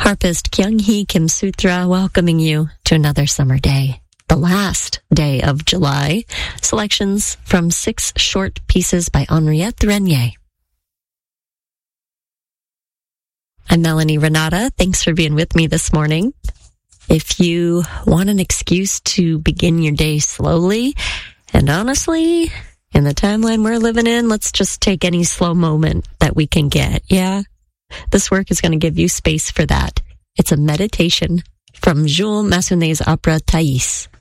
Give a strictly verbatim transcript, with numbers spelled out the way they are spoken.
Harpist Kyung-hee Kim Sutra welcoming you to another summer day. The last day of July. Selections from six short pieces by Henriette Renier. I'm Melanie Renata. Thanks for being with me this morning. If you want an excuse to begin your day slowly, and honestly, in the timeline we're living in, let's just take any slow moment that we can get, yeah? This work is going to give you space for that. It's a meditation from Jules Massonet's opera Thais.